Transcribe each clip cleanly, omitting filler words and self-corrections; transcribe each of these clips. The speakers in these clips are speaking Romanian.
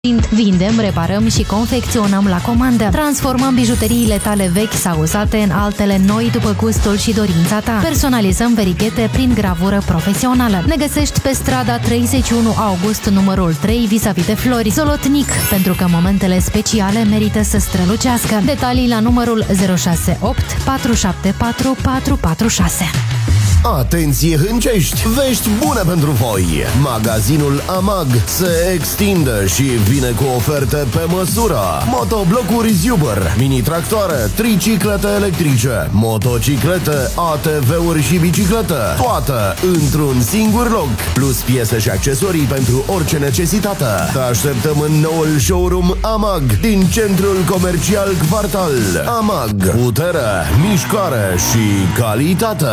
Vindem, reparăm și confecționăm la comandă. Transformăm bijuteriile tale vechi sau uzate în altele noi după gustul și dorința ta. Personalizăm verighete prin gravură profesională. Ne găsești pe strada 31 August, numărul 3, vis-a-vis de Flori, Zolotnic, pentru că momentele speciale merită să strălucească. Detalii la numărul 068 474 446. Atenție Hâncești! Vești bune pentru voi! Magazinul AMAG se extinde și vine cu oferte pe măsură. Motoblocuri Zuber, mini-tractoare, triciclete electrice, motociclete, ATV-uri și biciclete, toate într-un singur loc, plus piese și accesorii pentru orice necesitate. Te așteptăm în noul showroom AMAG din centrul comercial Quartal. AMAG, putere, mișcare și calitate.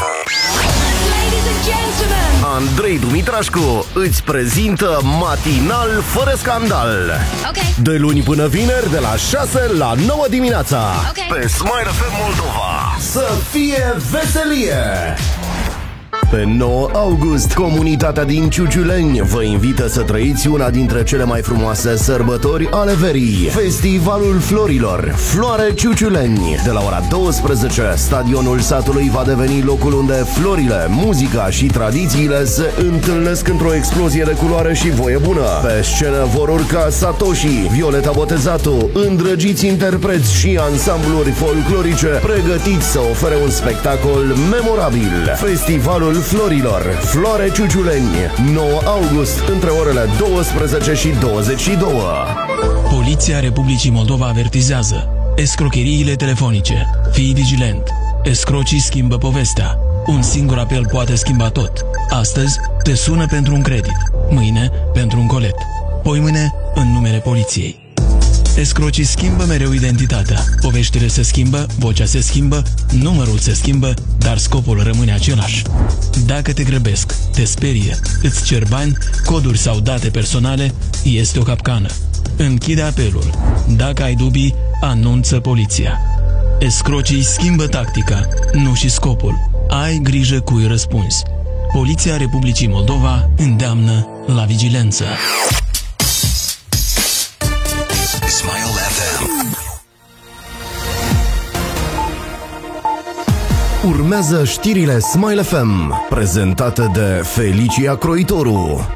Andrei Dumitrașcu îți prezintă Matinal fără scandal. De luni până vineri, de la 6 la 9 dimineața, pe Smile FM Moldova. Să fie veselie! Pe 9 august, comunitatea din Ciuciuleni vă invită să trăiți una dintre cele mai frumoase sărbători ale verii, Festivalul Florilor, Floare Ciuciuleni. De la ora 12, stadionul satului va deveni locul unde florile, muzica și tradițiile se întâlnesc într-o explozie de culoare și voie bună. Pe scenă vor urca Satoshi, Violeta Botezatu, îndrăgiți interpreți și ansambluri folclorice pregătiți să ofere un spectacol memorabil. Festivalul Florilor, Floare Ciuciuleni, 9 august, între orele 12 și 22. Poliția Republicii Moldova avertizează: escrocheriile telefonice. Fii vigilent. Escrocii schimbă povestea. Un singur apel poate schimba tot. Astăzi te sună pentru un credit, mâine pentru un colet, poimâine în numele poliției. Escrocii schimbă mereu identitatea. Poveștile se schimbă, vocea se schimbă, numărul se schimbă, dar scopul rămâne același. Dacă te grăbesc, te sperie, îți cer bani, coduri sau date personale, este o capcană. Închide apelul. Dacă ai dubii, anunță poliția. Escrocii schimbă tactica, nu și scopul. Ai grijă cui răspunzi. Poliția Republicii Moldova îndeamnă la vigilență. Smile FM. Urmează știrile Smile FM, prezentate de Felicia Croitoru.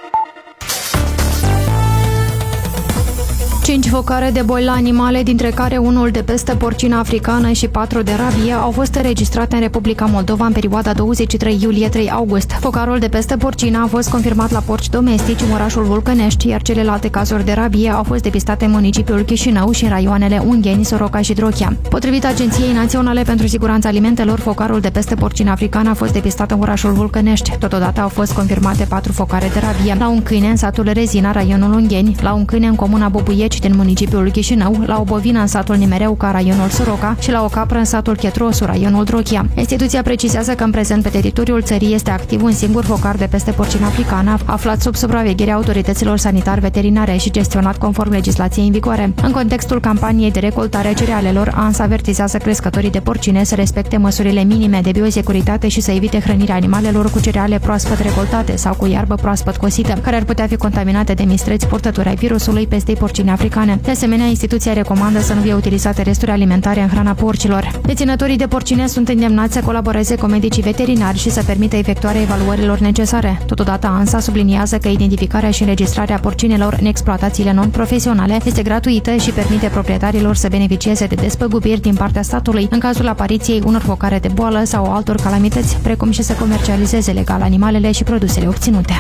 5 focare de boli la animale, dintre care unul de peste porcină africană și 4 de rabie, au fost înregistrate în Republica Moldova în perioada 23 iulie-3 august. Focarul de peste porcină a fost confirmat la porci domestici în orașul Vulcănești, iar celelalte cazuri de rabie au fost depistate în municipiul Chișinău și în raioanele Ungheni, Soroca și Drochia. Potrivit Agenției Naționale pentru Siguranța Alimentelor, focarul de peste porcină africană a fost depistat în orașul Vulcănești. Totodată au fost confirmate 4 focare de rabie: la un câine în satul Rezina, raionul Ungheni, la un câine în comuna Bobuieci din municipiul Chișinău, la o bovină în satul Nimereuca, raionul Soroca, și la o capră în satul Chetrosu, raionul Drochia. Instituția precizează că în prezent pe teritoriul țării este activ un singur focar de peste porcină africană, aflat sub supravegherea autorităților sanitar-veterinare și gestionat conform legislației în vigoare. În contextul campaniei de recoltare a cerealelor, ANSA avertizează crescătorii de porcine să respecte măsurile minime de biosecuritate și să evite hrănirea animalelor cu cereale proaspăt recoltate sau cu iarbă proaspăt cosită, care ar putea fi contaminate de mistreți purtători ai virusului pestei porcine africane. De asemenea, instituția recomandă să nu fie utilizate resturi alimentare în hrana porcilor. Deținătorii de porcine sunt îndemnați să colaboreze cu medicii veterinari și să permită efectuarea evaluărilor necesare. Totodată, ANSA subliniază că identificarea și înregistrarea porcinelor în exploatațiile non-profesionale este gratuită și permite proprietarilor să beneficieze de despăgubiri din partea statului în cazul apariției unor focare de boală sau altor calamități, precum și să comercializeze legal animalele și produsele obținute.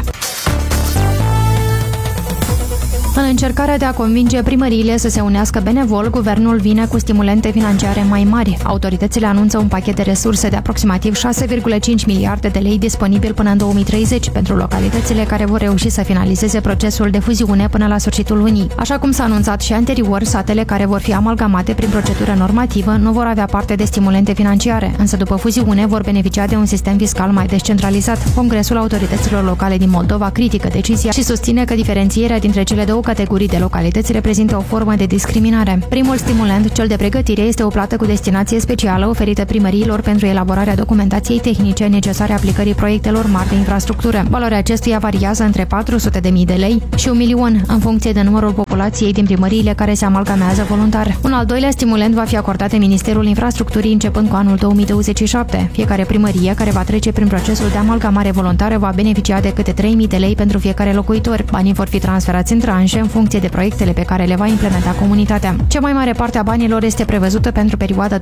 În încercarea de a convinge primăriile să se unească benevol, guvernul vine cu stimulente financiare mai mari. Autoritățile anunță un pachet de resurse de aproximativ 6,5 miliarde de lei disponibil până în 2030 pentru localitățile care vor reuși să finalizeze procesul de fuziune până la sfârșitul lunii. Așa cum s-a anunțat și anterior, satele care vor fi amalgamate prin procedură normativă nu vor avea parte de stimulente financiare, însă după fuziune vor beneficia de un sistem fiscal mai descentralizat. Congresul Autorităților Locale din Moldova critică decizia și susține că diferențierea dintre cele două categorii de localități reprezintă o formă de discriminare. Primul stimulant, cel de pregătire, este o plată cu destinație specială oferită primăriilor pentru elaborarea documentației tehnice necesare aplicării proiectelor mari de infrastructură. Valoarea acestuia variază între 400.000 de lei și 1.000.000 în funcție de numărul populației din primăriile care se amalgamează voluntar. Un al doilea stimulant va fi acordat de Ministerul Infrastructurii începând cu anul 2027. Fiecare primărie care va trece prin procesul de amalgamare voluntară va beneficia de câte 3.000 de lei pentru fiecare locuitor. Banii vor fi transferați în tranșe în funcție de proiectele pe care le va implementa comunitatea. Cea mai mare parte a banilor este prevăzută pentru perioada 2027-2028,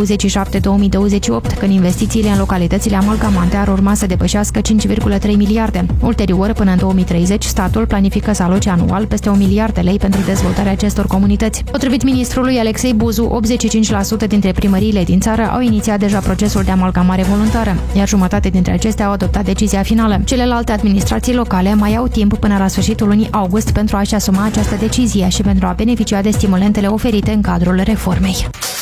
când investițiile în localitățile amalgamante ar urma să depășească 5,3 miliarde. Ulterior, până în 2030, statul planifică să aloce anual peste 1 miliard de lei pentru dezvoltarea acestor comunități. Potrivit ministrului Alexei Buzu, 85% dintre primăriile din țară au inițiat deja procesul de amalgamare voluntară, iar jumătate dintre acestea au adoptat decizia finală. Celelalte administrații locale mai au timp până la sfârșitul lunii august pentru a-și asuma această decizie și pentru a beneficia de stimulentele oferite în cadrul reformei.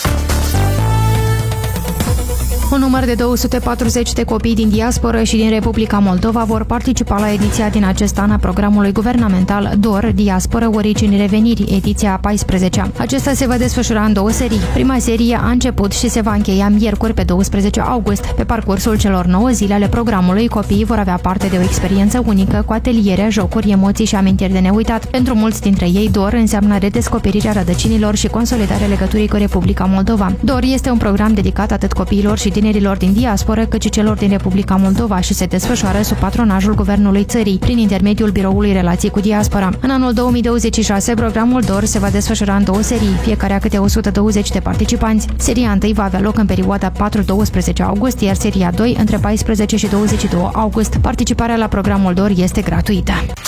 Un număr de 240 de copii din diasporă și din Republica Moldova vor participa la ediția din acest an a programului guvernamental DOR, Diasporă, Origini, Reveniri, ediția 14-a. Acesta se va desfășura în două serii. Prima serie a început și se va încheia miercuri pe 12 august. Pe parcursul celor 9 zile ale programului, copiii vor avea parte de o experiență unică cu ateliere, jocuri, emoții și amintiri de neuitat. Pentru mulți dintre ei, DOR înseamnă redescoperirea rădăcinilor și consolidarea legăturii cu Republica Moldova. DOR este un program dedicat atât copiilor și tinerilor din diasporă, cât și celor din Republica Moldova și se desfășoară sub patronajul guvernului țării, prin intermediul Biroului Relații cu Diaspora. În anul 2026, programul DOR se va desfășura în două serii, fiecare a câte 120 de participanți. Seria 1 va avea loc în perioada 4-12 august, iar seria 2 între 14 și 22 august. Participarea la programul DOR este gratuită.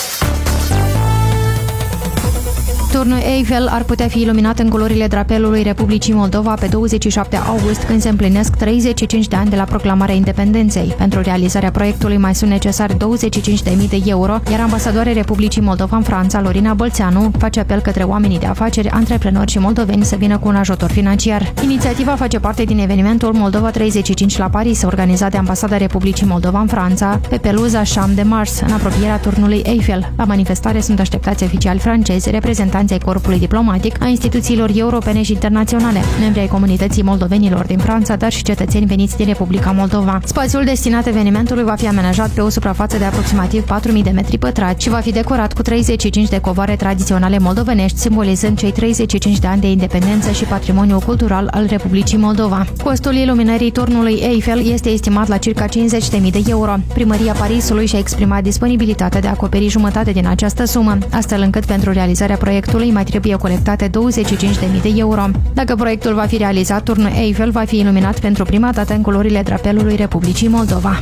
Turnul Eiffel ar putea fi iluminat în culorile drapelului Republicii Moldova pe 27 august, când se împlinesc 35 de ani de la proclamarea independenței. Pentru realizarea proiectului mai sunt necesari 25.000 de euro, iar ambasadoarea Republicii Moldova în Franța, Lorina Bălțeanu, face apel către oamenii de afaceri, antreprenori și moldoveni să vină cu un ajutor financiar. Inițiativa face parte din evenimentul Moldova 35 la Paris, organizat de Ambasada Republicii Moldova în Franța, pe peluza Champ de Mars, în apropierea turnului Eiffel. La manifestare sunt așteptați oficiali francezi, reprezentanți ai corpului diplomatic, a instituțiilor europene și internaționale, membri ai comunității moldovenilor din Franța, dar și cetățeni veniți din Republica Moldova. Spațiul destinat evenimentului va fi amenajat pe o suprafață de aproximativ 4.000 de metri pătrați și va fi decorat cu 35 de covoare tradiționale moldovenești, simbolizând cei 35 de ani de independență și patrimoniu cultural al Republicii Moldova. Costul iluminării turnului Eiffel este estimat la circa 50.000 de euro. Primăria Parisului și-a exprimat disponibilitatea de a acoperi jumătate din această sumă, astfel încât pentru realizarea proiectului mai trebuie colectate 25.000 de euro. Dacă proiectul va fi realizat, turnul Eiffel va fi iluminat pentru prima dată în culorile drapelului Republicii Moldova.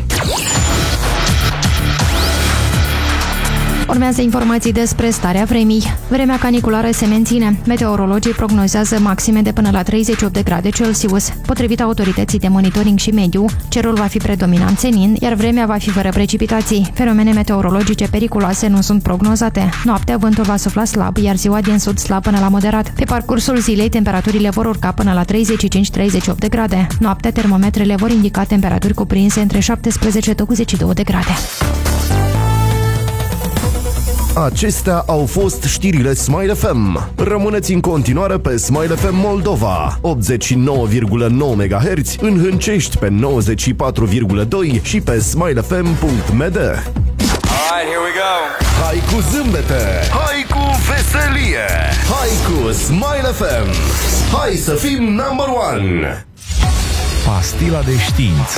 Urmează informații despre starea vremii. Vremea caniculară se menține. Meteorologii prognozează maxime de până la 38 de grade Celsius. Potrivit autorității de monitoring și mediu, cerul va fi predominant senin, iar vremea va fi fără precipitații. Fenomene meteorologice periculoase nu sunt prognozate. Noaptea vântul va sufla slab, iar ziua din sud slab până la moderat. Pe parcursul zilei, temperaturile vor urca până la 35-38 de grade. Noaptea, termometrele vor indica temperaturi cuprinse între 17-22 de grade. Acestea au fost știrile Smile FM. Rămâneți în continuare pe Smile FM Moldova, 89,9 MHz, în Hâncești pe 94,2 și pe smilefm.md. Alright, here we go. Hai cu zâmbete, hai cu veselie, hai cu Smile FM. Hai să fim number one. Pastila de știință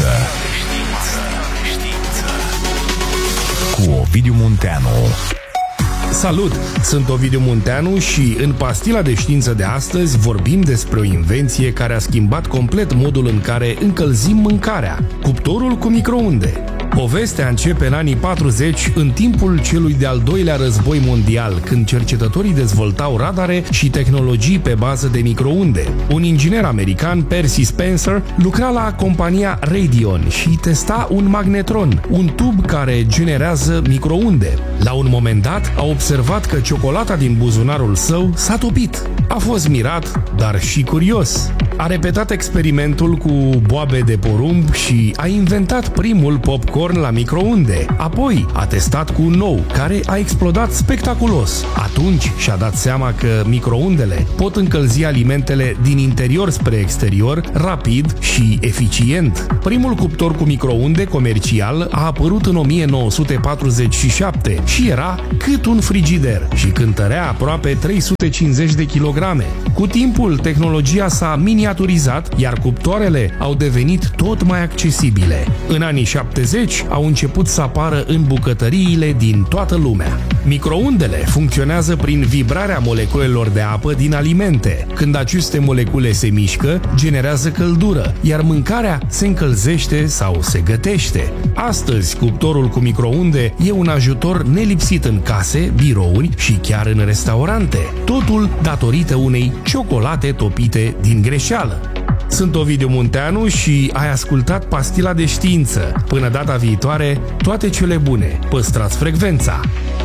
cu Ovidiu Munteanu. Salut! Sunt Ovidiu Munteanu și în Pastila de știință de astăzi vorbim despre o invenție care a schimbat complet modul în care încălzim mâncarea, cuptorul cu microunde. Povestea începe în anii 40, în timpul celui de-al doilea război mondial, când cercetătorii dezvoltau radare și tehnologii pe bază de microunde. Un inginer american, Percy Spencer, lucra la compania Radion și testa un magnetron, un tub care generează microunde. La un moment dat, a observat că ciocolata din buzunarul său s-a topit. A fost mirat, dar și curios. A repetat experimentul cu boabe de porumb și a inventat primul popcorn la microunde. Apoi a testat cu un nou, care a explodat spectaculos. Atunci și-a dat seama că microundele pot încălzi alimentele din interior spre exterior, rapid și eficient. Primul cuptor cu microunde comercial a apărut în 1947 și era cât un frigider și cântărea aproape 350 de kilograme. Cu timpul, tehnologia s-a miniaturizat, iar cuptoarele au devenit tot mai accesibile. În anii 70 au început să apară în bucătăriile din toată lumea. Microundele funcționează prin vibrarea moleculelor de apă din alimente. Când aceste molecule se mișcă, generează căldură, iar mâncarea se încălzește sau se gătește. Astăzi, cuptorul cu microunde e un ajutor nelipsit în case, birouri și chiar în restaurante. Totul datorită unei ciocolate topite din greșeală. Sunt Ovidiu Munteanu și ai ascultat Pastila de Știință. Până data viitoare, toate cele bune. Păstrați frecvența!